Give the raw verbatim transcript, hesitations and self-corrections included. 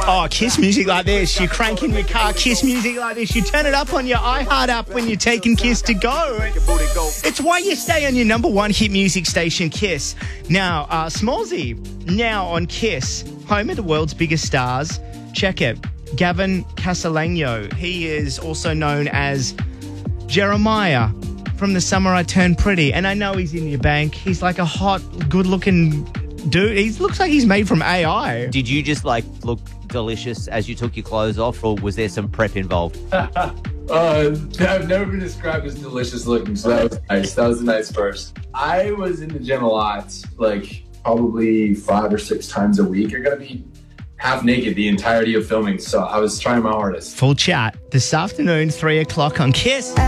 Oh, Kiss music like this. You crank in your car, Kiss music like this. You turn it up on your iHeart app when you're taking Kiss to go. It's why you stay on your number one hit music station, Kiss. Now, uh, Smallsy, now on Kiss, home of the world's biggest stars. Check it. Gavin Castellano. He is also known as Jeremiah from The Summer I Turned Pretty. And I know he's in your bank. He's like a hot, good-looking dude. He looks like he's made from A I. Did you just, like, look delicious as you took your clothes off, or was there some prep involved? uh, I've never been described as delicious looking, so that was nice. That was a nice first. I was in the gym a lot, like probably five or six times a week. I gotta be half naked the entirety of filming, so I was trying my hardest. Full chat this afternoon, three o'clock on Kiss.